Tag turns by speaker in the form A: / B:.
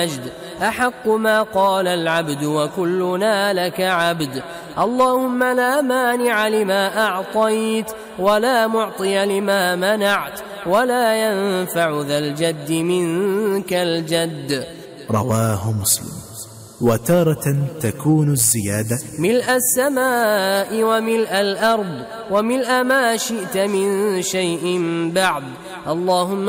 A: أحق ما قال العبد وكلنا لك عبد. اللهم لا مانع لما أعطيت ولا معطي لما منعت ولا ينفع ذا الجد منك الجد.
B: رواه مسلم. وتارة تكون الزيادة
A: ملء السماء وملء الأرض وملء ما شئت من شيء بعد. اللهم